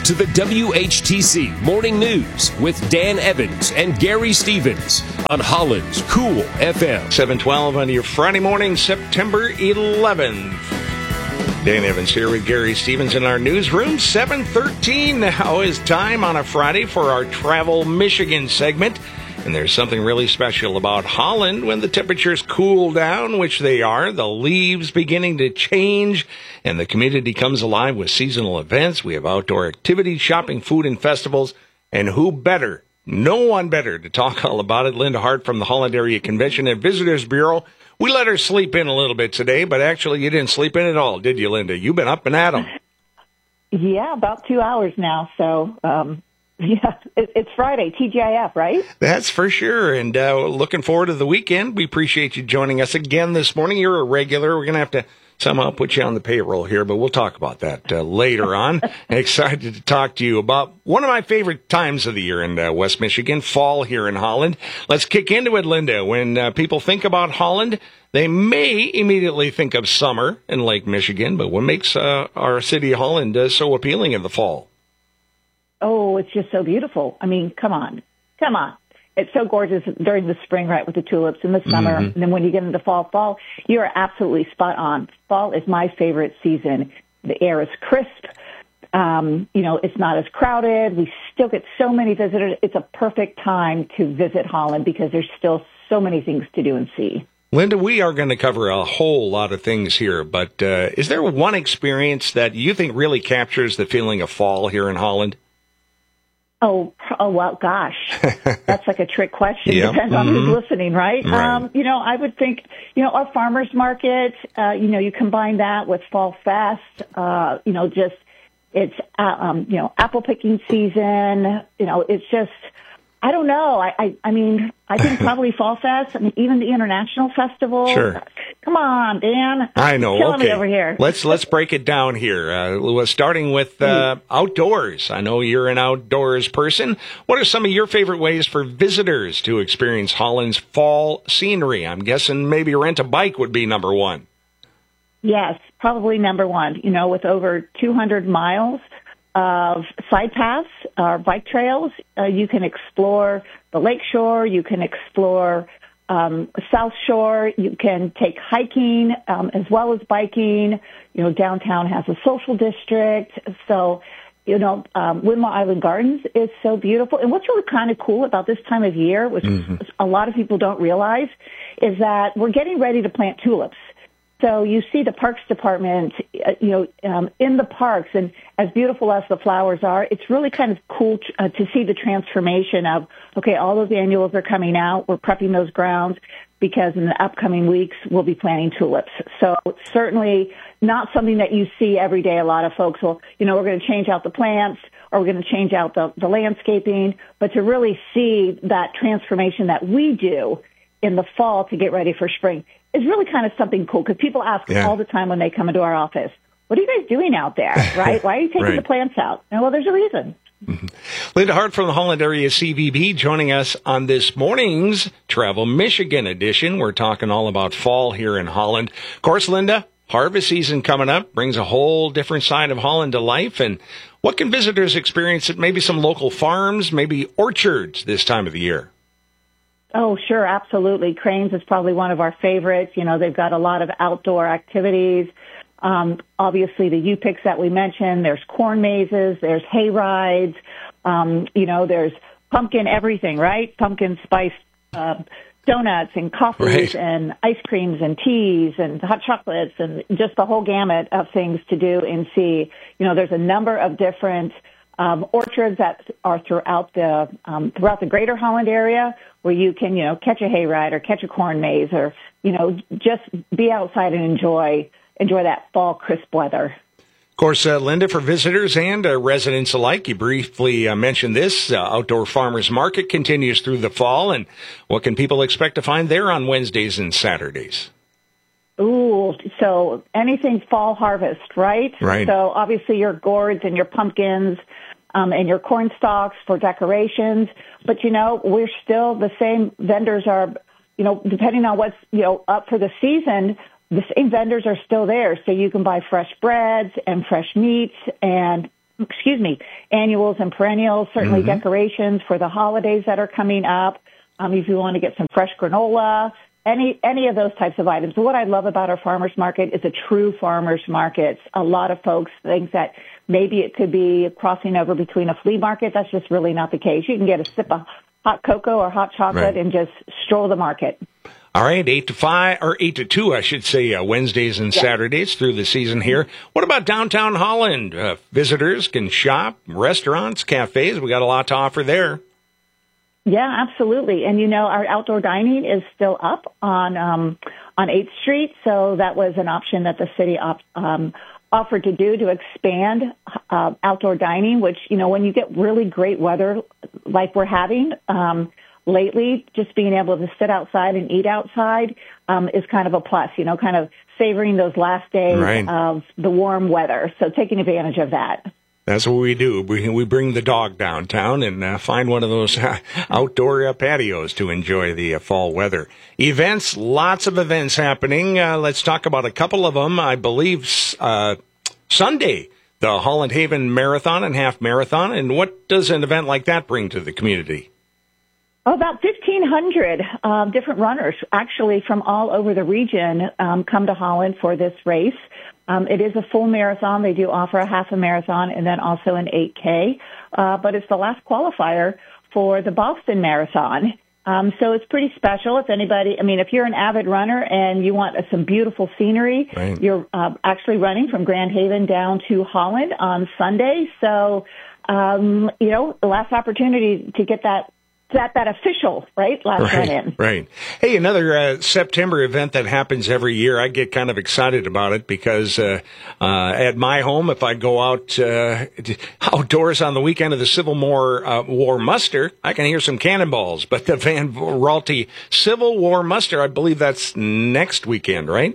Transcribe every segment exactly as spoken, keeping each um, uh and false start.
to the W H T C Morning News with Dan Evans and Gary Stevens on Holland's Cool F M. seven twelve on your Friday morning, September eleventh. Dan Evans here with Gary Stevens in our newsroom. seven thirteen now is time on a Friday for our Travel Michigan segment. And there's something really special about Holland when the temperatures cool down, which they are, the leaves beginning to change, and the community comes alive with seasonal events. We have outdoor activities, shopping, food, and festivals. And who better, no one better to talk all about it, Linda Hart from the Holland Area Convention and Visitors Bureau. We let her sleep in a little bit today, but actually you didn't sleep in at all, did you, Linda? You've been up and at 'em. Yeah, about two hours now, so... um Yeah, it, it's Friday, T G I F, right? That's for sure. And uh, looking forward to the weekend. We appreciate you joining us again this morning. You're a regular. We're going to have to somehow put you on the payroll here, but we'll talk about that uh, later on. Excited to talk to you about one of my favorite times of the year in uh, West Michigan, fall here in Holland. Let's kick into it, Linda. When uh, people think about Holland, they may immediately think of summer in Lake Michigan, but what makes uh, our city of Holland uh, so appealing in the fall? Oh, it's just so beautiful. I mean, come on. Come on. It's so gorgeous during the spring, right, with the tulips in the summer. Mm-hmm. And then when you get into fall, fall, you are absolutely spot on. Fall is my favorite season. The air is crisp. Um, you know, it's not as crowded. We still get so many visitors. It's a perfect time to visit Holland because there's still so many things to do and see. Linda, we are going to cover a whole lot of things here, but uh, is there one experience that you think really captures the feeling of fall here in Holland? Oh, oh, well, gosh, that's like a trick question. Yep. Depends on mm-hmm. who's listening, right? right? Um, you know, I would think, you know, our farmers market, uh, you know, you combine that with Fall Fest, uh, you know, just, it's, uh, um, you know, apple picking season, you know, it's just, I don't know. I, I, I mean, I think probably Fall Fest. I mean, even the International Festival. Sure. Come on, Dan. I know. Killing okay. me over here. let's let's break it down here. Uh, starting with uh, outdoors. I know you're an outdoors person. What are some of your favorite ways for visitors to experience Holland's fall scenery? I'm guessing maybe rent a bike would be number one. Yes, probably number one. You know, with over two hundred miles of side paths or bike trails, uh, you can explore the lake shore, you can explore um, South Shore, you can take hiking um, as well as biking. You know, downtown has a social district. So, you know, um, Windmill Island Gardens is so beautiful. And what's really kind of cool about this time of year, which mm-hmm. a lot of people don't realize, is that we're getting ready to plant tulips. So you see the Parks Department, uh, you know, um, in the parks, and as beautiful as the flowers are, it's really kind of cool t- uh, to see the transformation of, okay, all those annuals are coming out. We're prepping those grounds because in the upcoming weeks we'll be planting tulips. So certainly not something that you see every day. A lot of folks will, you know, we're going to change out the plants or we're going to change out the, the landscaping, but to really see that transformation that we do in the fall to get ready for spring is really kind of something cool because people ask yeah. all the time when they come into our office, what are you guys doing out there, right? Why are you taking right. the plants out? And, well, there's a reason. Mm-hmm. Linda Hart from the Holland Area C V B joining us on this morning's Travel Michigan edition. We're talking all about fall here in Holland. Of course, Linda, harvest season coming up brings a whole different side of Holland to life. And what can visitors experience at maybe some local farms, maybe orchards this time of the year? Oh, sure, absolutely. Cranes is probably one of our favorites. You know, they've got a lot of outdoor activities. Um, obviously, the U-Picks that we mentioned, there's corn mazes, there's hay rides, um, you know, there's pumpkin everything, right? Pumpkin spice uh, donuts and coffees right. and ice creams and teas and hot chocolates and just the whole gamut of things to do and see. You know, there's a number of different Um, orchards that are throughout the um, throughout the greater Holland area where you can, you know, catch a hayride or catch a corn maze or, you know, just be outside and enjoy enjoy that fall crisp weather. Of course, uh, Linda, for visitors and uh, residents alike, you briefly uh, mentioned this. Uh, Outdoor Farmers Market continues through the fall. And what can people expect to find there on Wednesdays and Saturdays? Ooh, so anything fall harvest, right? Right. So obviously your gourds and your pumpkins um, and your corn stalks for decorations. But, you know, we're still the same vendors are, you know, depending on what's, you know, up for the season, the same vendors are still there. So you can buy fresh breads and fresh meats and excuse me, annuals and perennials, certainly Mm-hmm. decorations for the holidays that are coming up. Um, if you want to get some fresh granola, any any of those types of items. So what I love about our farmers market is a true farmers market. A lot of folks think that maybe it could be crossing over between a flea market. That's just really not the case. You can get a sip of hot cocoa or hot chocolate Right. and just stroll the market. All right, eight to five, or eight to two, I should say, uh, Wednesdays and Yeah. Saturdays through the season here. What about downtown Holland? Uh, visitors can shop, restaurants, cafes. We got a lot to offer there. Yeah, absolutely. And you know, our outdoor dining is still up on um, on eighth Street, so that was an option that the city op- um, offered to do to expand uh, outdoor dining. Which, you know, when you get really great weather like we're having um, lately, just being able to sit outside and eat outside um, is kind of a plus. You know, kind of savoring those last days Right. of the warm weather. So taking advantage of that. That's what we do. We, we bring the dog downtown and uh, find one of those uh, outdoor uh, patios to enjoy the uh, fall weather. Events, lots of events happening. Uh, let's talk about a couple of them. I believe uh, Sunday, the Holland Haven Marathon and Half Marathon. And what does an event like that bring to the community? Oh, about fifteen hundred um, different runners, actually from all over the region, um, come to Holland for this race. Um, it is a full marathon. They do offer a half a marathon and then also an eight K, uh, but it's the last qualifier for the Boston Marathon. Um, so it's pretty special. If anybody, I mean, if you're an avid runner and you want uh, some beautiful scenery, Right. you're uh, actually running from Grand Haven down to Holland on Sunday. So, um, you know, the last opportunity to get that that that official, right? Last Right, run in. right. Hey, another uh, September event that happens every year. I get kind of excited about it because uh, uh, at my home, if I go out uh, outdoors on the weekend of the Civil War, uh, War muster, I can hear some cannonballs. But the Van Raalte Civil War muster, I believe that's next weekend, right?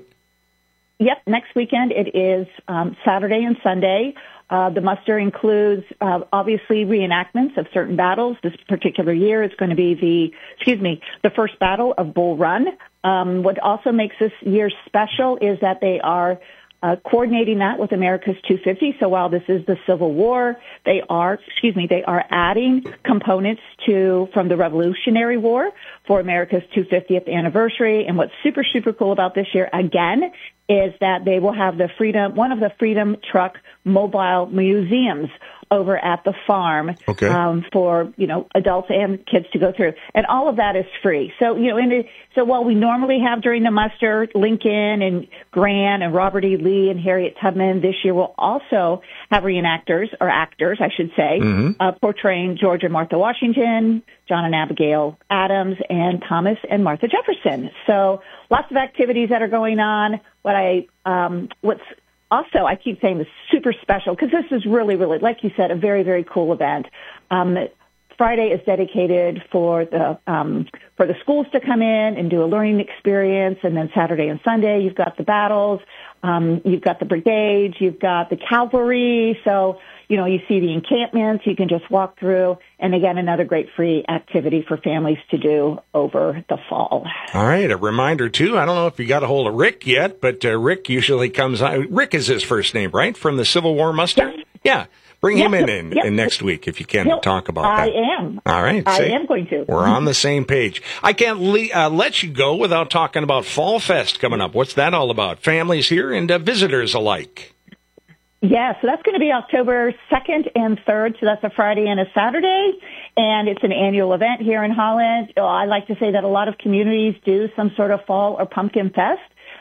Yep, next weekend it is um, Saturday and Sunday. Uh, the muster includes, uh, obviously, reenactments of certain battles. This particular year, it's going to be the, excuse me, the first battle of Bull Run. Um, what also makes this year special is that they are uh, coordinating that with America's two fifty. So while this is the Civil War, they are, excuse me, they are adding components to from the Revolutionary War for America's two hundred fiftieth anniversary. And what's super, super cool about this year, again, is that they will have the Freedom, one of the Freedom Truck mobile museums over at the farm Okay. um, for, you know, adults and kids to go through. And all of that is free. So, you know, and it, so while we normally have during the muster Lincoln and Grant and Robert E. Lee and Harriet Tubman, this year we'll also have reenactors, or actors, I should say, Mm-hmm. uh, portraying George and Martha Washington, John and Abigail Adams, and Thomas and Martha Jefferson. So lots of activities that are going on. What I, um, what's also, I keep saying this super special because this is really, really, like you said, a very, very cool event. Um, Friday is dedicated for the um, for the schools to come in and do a learning experience, and then Saturday and Sunday you've got the battles, um, you've got the brigades, you've got the cavalry. So you know you see the encampments. You can just walk through, and again another great free activity for families to do over the fall. All right, a reminder, too. I don't know if you got a hold of Rick yet, but uh, Rick usually comes on. Rick is his first name, right, from the Civil War muster? Yes. Yeah. Bring Yep, him in, yep, in, yep. in next week if you can Yep, talk about I that. am. All right. I see? am going to. We're on the same page. I can't le- uh, let you go without talking about Fall Fest coming up. What's that all about? Families here and uh, visitors alike. Yeah, so that's going to be October second and third. So that's a Friday and a Saturday. And it's an annual event here in Holland. Oh, I like to say that a lot of communities do some sort of fall or pumpkin fest.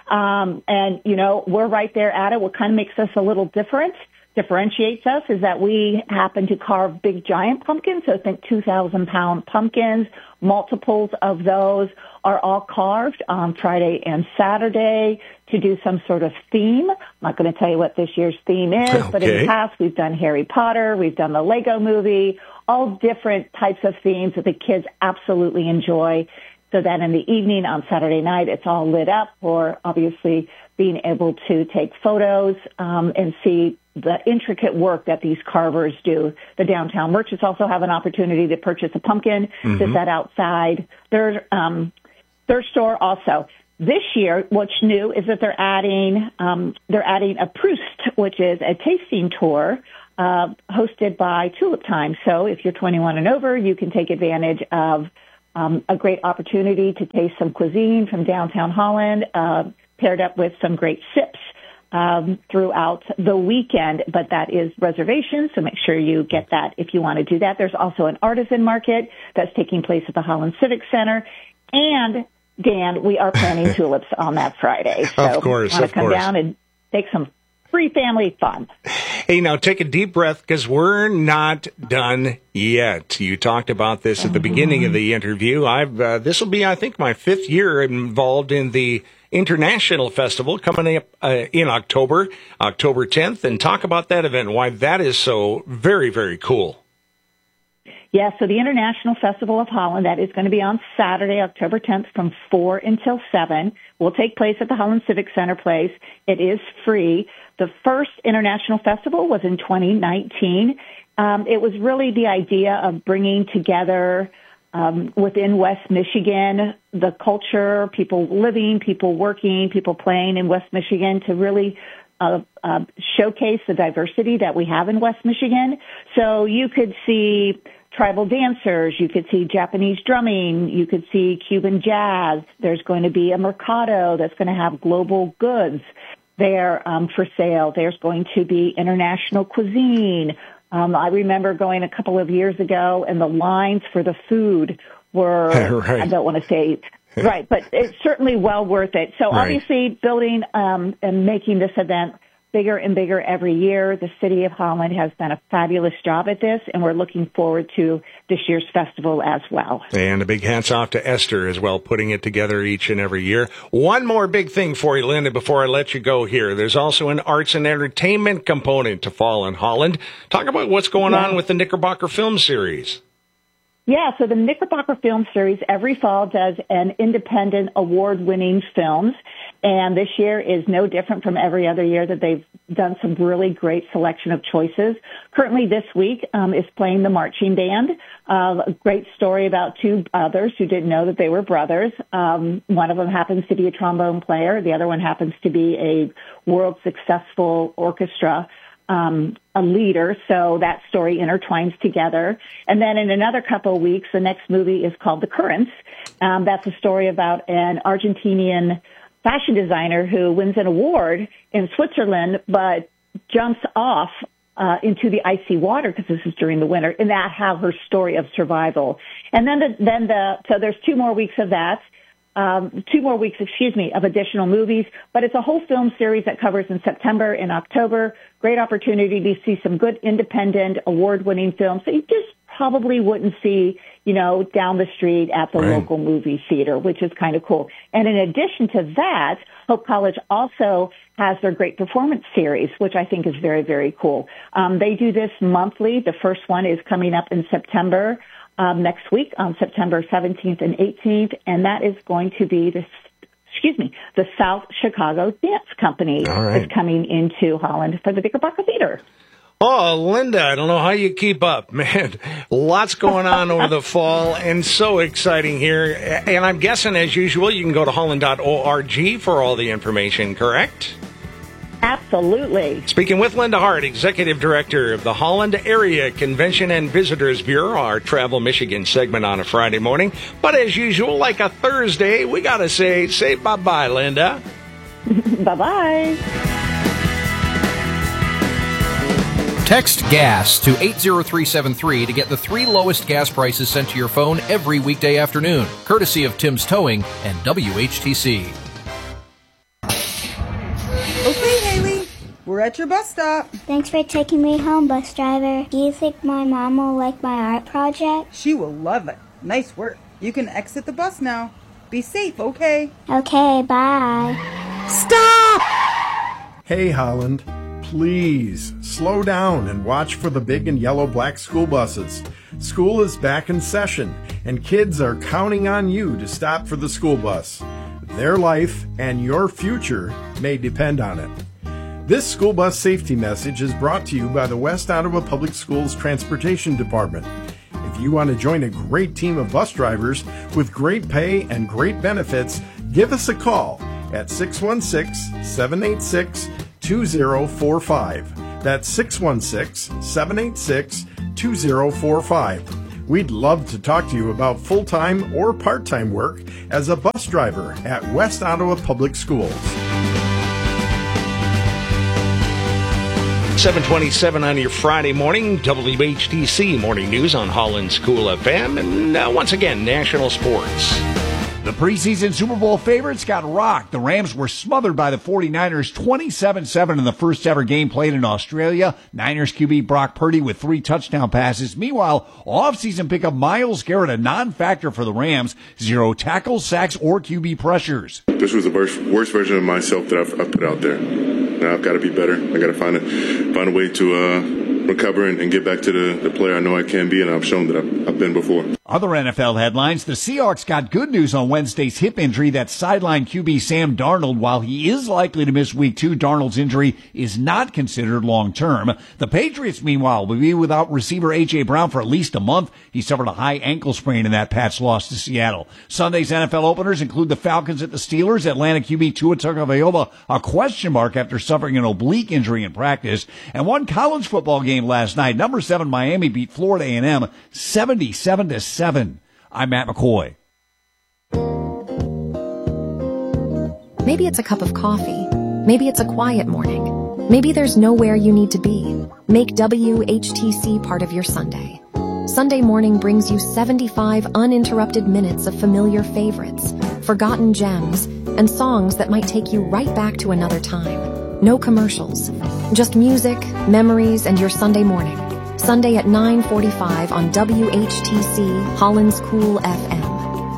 Um, and, you know, we're right there at it. What kind of makes us a little different, differentiates us, is that we happen to carve big giant pumpkins. So think two thousand pound pumpkins. Multiples of those are all carved on Friday and Saturday to do some sort of theme. I'm not going to tell you what this year's theme is, Okay. but in the past we've done Harry Potter, we've done the Lego movie, all different types of themes that the kids absolutely enjoy. So then in the evening on Saturday night, it's all lit up for obviously being able to take photos um, and see the intricate work that these carvers do. The downtown merchants also have an opportunity to purchase a pumpkin Mm-hmm. to set outside their um, their store also. This year, what's new is that they're adding um, they're adding a Proust, which is a tasting tour uh, hosted by Tulip Time. So if you're twenty-one and over, you can take advantage of um, a great opportunity to taste some cuisine from downtown Holland, uh, paired up with some great sips um, throughout the weekend. But that is reservations, so make sure you get that if you want to do that. There's also an artisan market that's taking place at the Holland Civic Center. And, Dan, we are planting tulips on that Friday. So of course, want of to come course. down and take some free family fun. Hey, now take a deep breath because we're not done yet. You talked about this at the beginning of the interview. I've uh, this will be, I think, my fifth year involved in the International Festival coming up uh, in October, October tenth, and talk about that event, why that is so very, very cool. Yeah, so the International Festival of Holland, that is going to be on Saturday, October tenth from four until seven. Will take place at the Holland Civic Center Place. It is free. The first International Festival was in twenty nineteen. Um, it was really the idea of bringing together um, within West Michigan the culture, people living, people working, people playing in West Michigan to really uh, uh, showcase the diversity that we have in West Michigan. So you could see tribal dancers, you could see Japanese drumming, you could see Cuban jazz. There's going to be a mercado that's going to have global goods there um, for sale. There's going to be international cuisine. Um, I remember going a couple of years ago, and the lines for the food were, right. I don't want to say, right, but it's certainly well worth it. So right. obviously building um, and making this event bigger and bigger every year. The city of Holland has done a fabulous job at this, and we're looking forward to this year's festival as well. And a big hats off to Esther as well, putting it together each and every year. One more big thing for you, Linda, before I let you go here. There's also an arts and entertainment component to Fall in Holland. Talk about what's going yeah. on with the Knickerbocker Film Series. Yeah, so the Knickerbocker Film Series every fall does an independent award-winning films, and this year is no different from every other year that they've done some really great selection of choices. Currently this week um, is playing The Marching Band, uh, a great story about two brothers who didn't know that they were brothers. Um, one of them happens to be a trombone player. The other one happens to be a world successful orchestra Um, a leader, so that story intertwines together. And then in another couple of weeks, the next movie is called The Currents. Um, that's a story about an Argentinian fashion designer who wins an award in Switzerland, but jumps off uh, into the icy water because this is during the winter, and that how her story of survival. And then the, then the so there's two more weeks of that. Um, two more weeks, excuse me, of additional movies, but it's a whole film series that covers in September and October. Great opportunity to see some good independent award-winning films that you just probably wouldn't see, you know, down the street at the right. local movie theater, which is kind of cool. And in addition to that, Hope College also has their Great Performance Series, which I think is very, very cool. Um, they do this monthly. The first one is coming up in September. Um, next week on September seventeenth and eighteenth, and that is going to be the, excuse me, the South Chicago Dance Company right. is coming into Holland for the Knickerbocker Theater. Oh, Linda, I don't know how you keep up, man. Lots going on over the fall and so exciting here. And I'm guessing, as usual, you can go to holland dot org for all the information, correct? Absolutely. Speaking with Linda Hart, Executive Director of the Holland Area Convention and Visitors Bureau, our Travel Michigan segment on a Friday morning. But as usual, like a Thursday, we got to say, say bye-bye, Linda. Bye-bye. Text GAS to eight zero three seven three to get the three lowest gas prices sent to your phone every weekday afternoon, courtesy of Tim's Towing and W H T C. Okay, Haley, we're at your bus stop. Thanks for taking me home, bus driver. Do you think my mom will like my art project? She will love it. Nice work. You can exit the bus now. Be safe, okay? Okay, bye. Stop! Hey, Holland. Please slow down and watch for the big and yellow black school buses. School is back in session, and kids are counting on you to stop for the school bus. Their life and your future may depend on it. This school bus safety message is brought to you by the West Ottawa Public Schools Transportation Department. If you want to join a great team of bus drivers with great pay and great benefits, give us a call at six one six, seven eight six, two zero four five. That's six one six, seven eight six, two zero four five. We'd love to talk to you about full-time or part-time work as a bus driver at West Ottawa Public Schools. seven twenty-seven on your Friday morning, W H T C Morning News on Holland's Cool F M. And uh, once again, national sports. The preseason Super Bowl favorites got rocked. The Rams were smothered by the forty-niners twenty-seven seven in the first ever game played in Australia. Niners Q B Brock Purdy with three touchdown passes. Meanwhile, off-season pickup Myles Garrett, a non-factor for the Rams. Zero tackles, sacks, or Q B pressures. This was the worst, worst version of myself that I've, I've put out there. Now I've got to be better. I got to find a, find a way to uh, recover and, and get back to the, the player I know I can be, and I've shown that I've, I've been before. Other N F L headlines, the Seahawks got good news on Wednesday's hip injury that sidelined Q B Sam Darnold. While he is likely to miss week two, Darnold's injury is not considered long-term. The Patriots, meanwhile, will be without receiver A J. Brown for at least a month. He suffered a high ankle sprain in that Pats loss to Seattle. Sunday's N F L openers include the Falcons at the Steelers. Atlanta Q B Tua Tagovailoa, a question mark after suffering an oblique injury in practice. And one college football game last night. Number seven Miami beat Florida A and M seventy-seven to seven. I'm Matt McCoy. Maybe it's a cup of coffee. Maybe it's a quiet morning. Maybe there's nowhere you need to be. Make W H T C part of your Sunday. Sunday morning brings you seventy-five uninterrupted minutes of familiar favorites, forgotten gems, and songs that might take you right back to another time. No commercials. Just music, memories, and your Sunday morning. Sunday at nine forty-five on W H T C, Holland's Cool F M.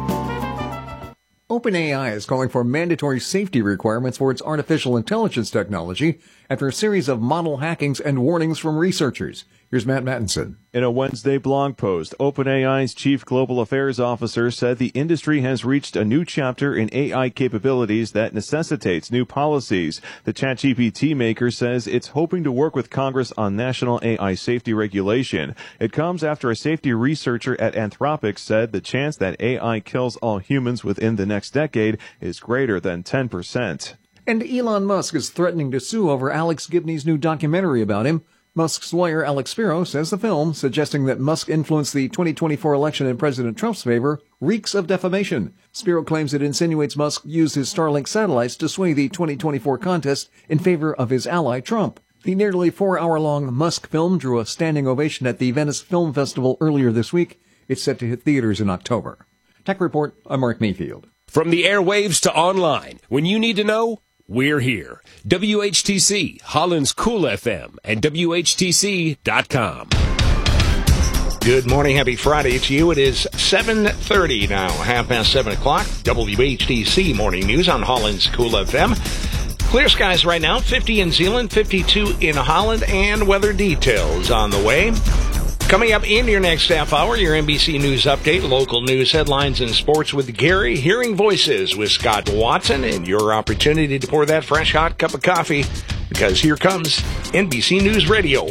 OpenAI is calling for mandatory safety requirements for its artificial intelligence technology after a series of model hackings and warnings from researchers. Here's Matt Mattinson. In a Wednesday blog post, OpenAI's chief global affairs officer said the industry has reached a new chapter in A I capabilities that necessitates new policies. The ChatGPT maker says it's hoping to work with Congress on national A I safety regulation. It comes after a safety researcher at Anthropic said the chance that A I kills all humans within the next decade is greater than ten percent. And Elon Musk is threatening to sue over Alex Gibney's new documentary about him. Musk's lawyer, Alex Spiro, says the film, suggesting that Musk influenced the twenty twenty-four election in President Trump's favor, reeks of defamation. Spiro claims it insinuates Musk used his Starlink satellites to sway the twenty twenty-four contest in favor of his ally, Trump. The nearly four-hour-long Musk film drew a standing ovation at the Venice Film Festival earlier this week. It's set to hit theaters in October. Tech Report, I'm Mark Mayfield. From the airwaves to online, when you need to know, we're here. W H T C, Holland's Cool F M, and W H T C dot com. Good morning. Happy Friday to you. It is seven thirty now, half past seven o'clock. W H T C Morning News on Holland's Cool F M. Clear skies right now, fifty in Zeeland, fifty-two in Holland, and weather details on the way. Coming up in your next half hour, your N B C News update, local news headlines and sports with Gary, hearing voices with Scott Watson, and your opportunity to pour that fresh hot cup of coffee, because here comes N B C News Radio.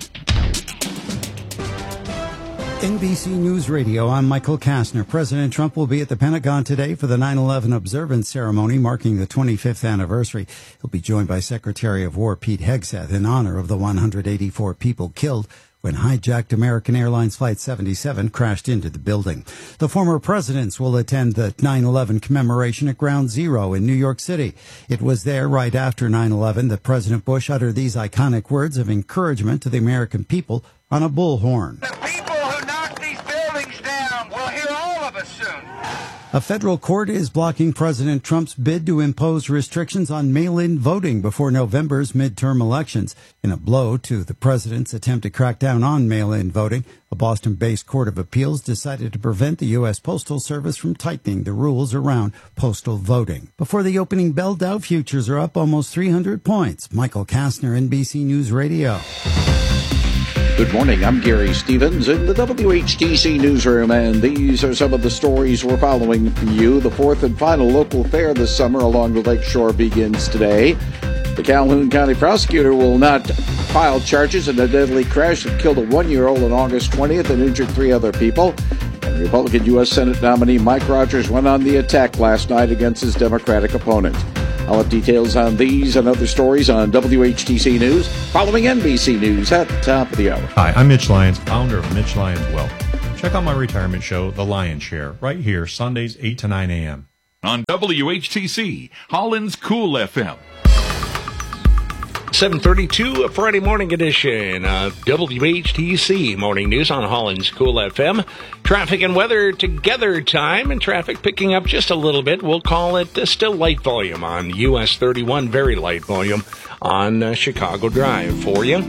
N B C News Radio, I'm Michael Kastner. President Trump will be at the Pentagon today for the nine eleven observance ceremony marking the twenty-fifth anniversary. He'll be joined by Secretary of War Pete Hegseth in honor of the one hundred eighty-four people killed when hijacked American Airlines Flight seventy-seven crashed into the building. The former presidents will attend the nine eleven commemoration at Ground Zero in New York City. It was there right after nine eleven that President Bush uttered these iconic words of encouragement to the American people on a bullhorn. The people who knock these buildings down will hear all of us soon. A federal court is blocking President Trump's bid to impose restrictions on mail-in voting before November's midterm elections. In a blow to the president's attempt to crack down on mail-in voting, a Boston-based court of appeals decided to prevent the U S Postal Service from tightening the rules around postal voting. Before the opening bell, Dow futures are up almost three hundred points. Michael Kastner, N B C News Radio. Good morning, I'm Gary Stevens in the W H T C newsroom, and these are some of the stories we're following for you. The fourth and final local fair this summer along the lakeshore begins today. The Calhoun County prosecutor will not file charges in a deadly crash that killed a one-year-old on August twentieth and injured three other people. And Republican U S Senate nominee Mike Rogers went on the attack last night against his Democratic opponent. I'll have details on these and other stories on W H T C News, following N B C News at the top of the hour. Hi, I'm Mitch Lyons, founder of Mitch Lyons Wealth. Check out my retirement show, The Lion's Share, right here, Sundays, eight to nine a.m. on W H T C, Holland's Cool F M. seven thirty-two, a Friday morning edition of W H T C Morning News on Holland's Cool F M. Traffic and weather together time, and traffic picking up just a little bit. We'll call it uh, still light volume on U S thirty-one, very light volume on uh, Chicago Drive for you.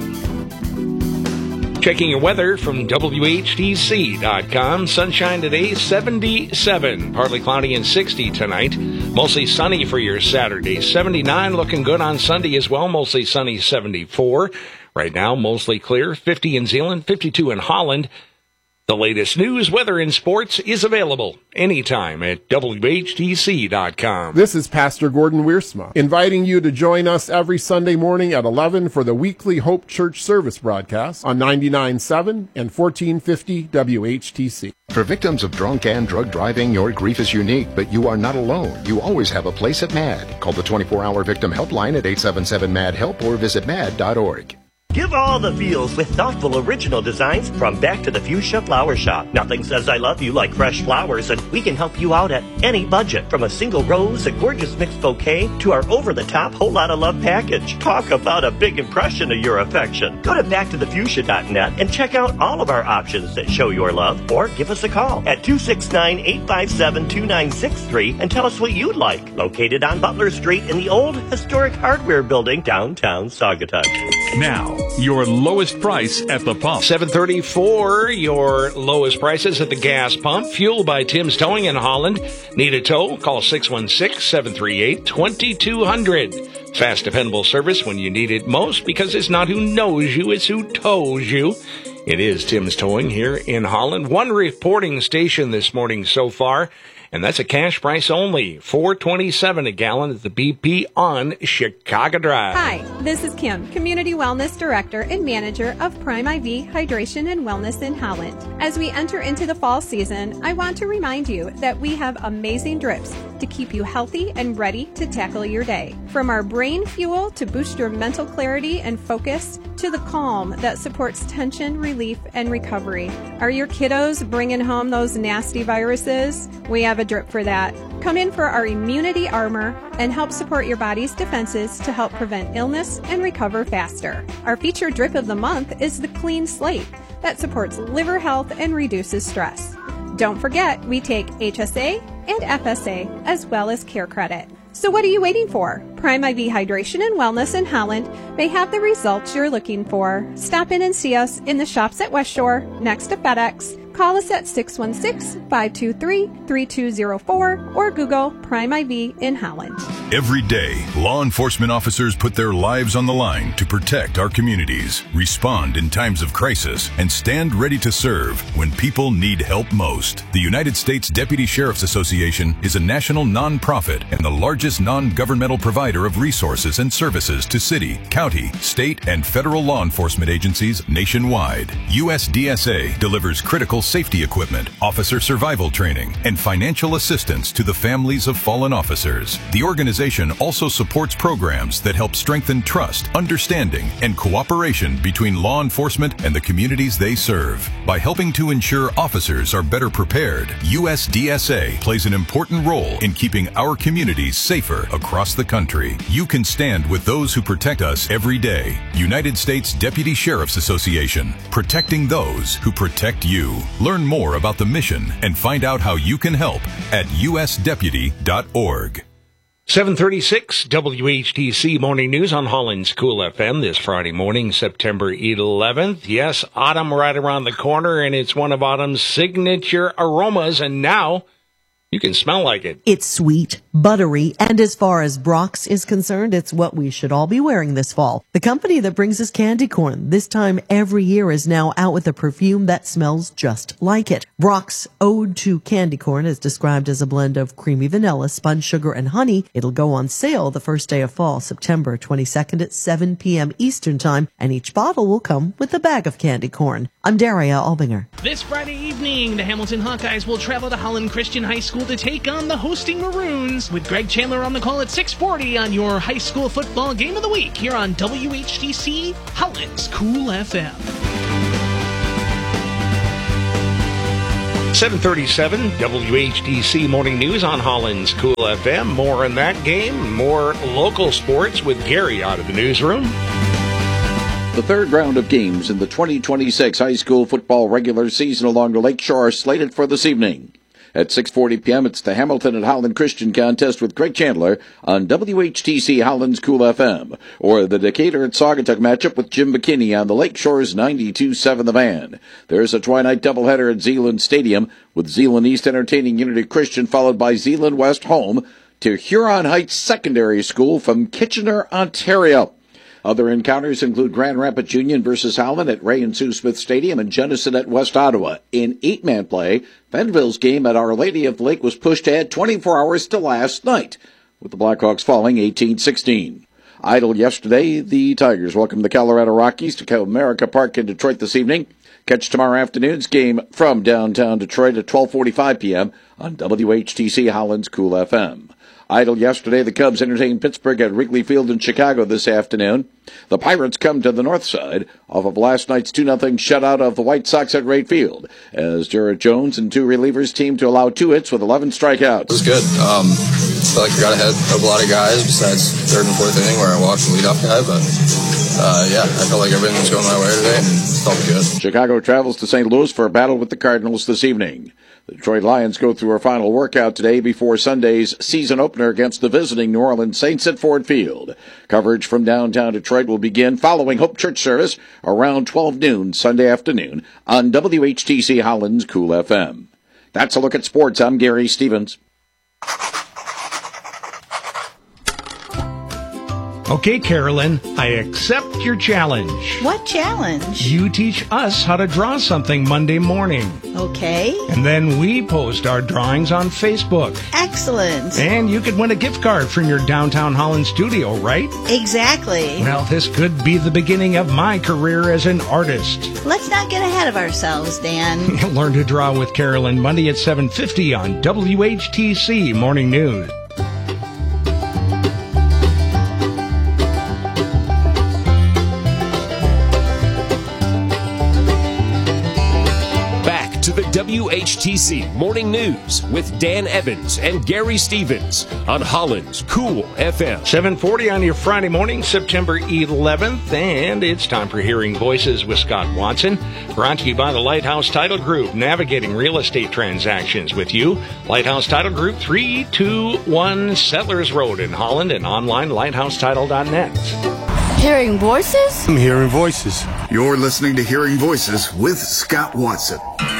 Checking your weather from W H T C dot com. Sunshine today, seventy-seven. Partly cloudy and sixty tonight. Mostly sunny for your Saturday. seventy-nine, looking good on Sunday as well. Mostly sunny, seventy-four. Right now, mostly clear. fifty in Zeeland, fifty-two in Holland. The latest news, weather, and sports is available anytime at W H T C dot com. This is Pastor Gordon Wiersma, inviting you to join us every Sunday morning at eleven for the weekly Hope Church service broadcast on ninety-nine point seven and fourteen fifty W H T C. For victims of drunk and drug driving, your grief is unique, but you are not alone. You always have a place at MAD. Call the twenty-four hour victim helpline at eight seven seven M A D HELP or visit mad dot org. Give all the feels with thoughtful original designs from Back to the Fuchsia Flower Shop. Nothing says I love you like fresh flowers, and we can help you out at any budget. From a single rose, a gorgeous mixed bouquet, to our over-the-top whole lot of love package. Talk about a big impression of your affection. Go to back to the fuchsia dot net and check out all of our options that show your love, or give us a call at two six nine, eight five seven, two nine six three and tell us what you'd like. Located on Butler Street in the old historic hardware building, downtown Saugatuck. Now, your lowest price at the pump. seven thirty-four, your lowest prices at the gas pump. Fuel by Tim's Towing in Holland. Need a tow? Call six one six, seven three eight, two two zero zero. Fast, dependable service when you need it most, because it's not who knows you, it's who tows you. It is Tim's Towing here in Holland. One reporting station this morning so far, and that's a cash price only, four twenty-seven a gallon at the B P on Chicago Drive. Hi, this is Kim, Community Wellness Director and Manager of Prime I V Hydration and Wellness in Holland. As we enter into the fall season, I want to remind you that we have amazing drips to keep you healthy and ready to tackle your day. From our brain fuel to boost your mental clarity and focus, to the calm that supports tension relief and recovery. Are your kiddos bringing home those nasty viruses? We have a drip for that. Come in for our immunity armor and help support your body's defenses to help prevent illness and recover faster. Our featured drip of the month is the Clean Slate that supports liver health and reduces stress. Don't forget, we take H S A and F S A as well as Care Credit. So what are you waiting for? Prime I V Hydration and Wellness in Holland may have the results you're looking for. Stop in and see us in the shops at West Shore next to FedEx. Call us at six one six, five two three, three two zero four or Google Prime I V in Holland. Every day, law enforcement officers put their lives on the line to protect our communities, respond in times of crisis, and stand ready to serve when people need help most. The United States Deputy Sheriff's Association is a national nonprofit and the largest non-governmental provider of resources and services to city, county, state, and federal law enforcement agencies nationwide. U S D S A delivers critical safety equipment, officer survival training, and financial assistance to the families of fallen officers. The organization also supports programs that help strengthen trust, understanding, and cooperation between law enforcement and the communities they serve. By helping to ensure officers are better prepared, U S D S A plays an important role in keeping our communities safer across the country. You can stand with those who protect us every day. United States Deputy Sheriff's Association, protecting those who protect you. Learn more about the mission and find out how you can help at U S deputy dot org. seven thirty-six, W H T C Morning News on Holland's Cool F M this Friday morning, September eleventh. Yes, autumn right around the corner, and it's one of autumn's signature aromas, and now you can smell like it. It's sweet, buttery, and as far as Brock's is concerned, it's what we should all be wearing this fall. The company that brings us candy corn this time every year is now out with a perfume that smells just like it. Brock's Ode to Candy Corn is described as a blend of creamy vanilla, spun sugar, and honey. It'll go on sale the first day of fall, September twenty-second at seven p.m. Eastern Time, and each bottle will come with a bag of candy corn. I'm Daria Albinger. This Friday evening, the Hamilton Hawkeyes will travel to Holland Christian High School to take on the hosting Maroons. Mornings with Greg Chandler on the call at six forty on your high school football game of the week here on W H T C Holland's Cool F M. seven thirty-seven W H T C Morning News on Holland's Cool F M. More in that game, more local sports with Gary out of the newsroom. The third round of games in the twenty twenty-six high school football regular season along the Lakeshore are slated for this evening. At six forty p.m., it's the Hamilton and Holland Christian contest with Greg Chandler on W H T C Holland's Cool F M, or the Decatur and Saugatuck matchup with Jim McKinney on the Lakeshore's ninety-two point seven The Van. There's a twilight doubleheader at Zeeland Stadium, with Zeeland East entertaining Unity Christian, followed by Zeeland West home to Huron Heights Secondary School from Kitchener, Ontario. Other encounters include Grand Rapids Union versus Holland at Ray and Sue Smith Stadium and Jenison at West Ottawa. In eight-man play, Fenville's game at Our Lady of the Lake was pushed ahead twenty-four hours to last night, with the Blackhawks falling eighteen sixteen. Idle yesterday, the Tigers welcome the Colorado Rockies to Comerica Park in Detroit this evening. Catch tomorrow afternoon's game from downtown Detroit at twelve forty-five p.m. on W H T C Holland's Cool F M. Idle yesterday, the Cubs entertained Pittsburgh at Wrigley Field in Chicago this afternoon. The Pirates come to the north side off of last night's two nothing shutout of the White Sox at Wright Field, as Jarrett Jones and two relievers teamed to allow two hits with eleven strikeouts. It was good. Um, I feel like we got ahead of a lot of guys besides third and fourth inning where I walked the leadoff guy, but uh, yeah, I felt like everything was going my way today and it felt good. Chicago travels to Saint Louis for a battle with the Cardinals this evening. The Detroit Lions go through a final workout today before Sunday's season opener against the visiting New Orleans Saints at Ford Field. Coverage from downtown Detroit will begin following Hope Church service around twelve noon Sunday afternoon on W H T C Holland's Cool F M. That's a look at sports. I'm Gary Stevens. Okay, Carolyn, I accept your challenge. What challenge? You teach us how to draw something Monday morning. Okay. And then we post our drawings on Facebook. Excellent. And you could win a gift card from your downtown Holland studio, right? Exactly. Well, this could be the beginning of my career as an artist. Let's not get ahead of ourselves, Dan. Learn to draw with Carolyn Monday at seven fifty on W H T C Morning News. To the W H T C Morning News with Dan Evans and Gary Stevens on Holland's Cool F M. seven forty on your Friday morning, September eleventh, and it's time for Hearing Voices with Scott Watson. Brought to you by the Lighthouse Title Group, navigating real estate transactions with you. Lighthouse Title Group, three two one Settlers Road in Holland, and online lighthouse title dot net. Hearing Voices? I'm hearing voices. You're listening to Hearing Voices with Scott Watson.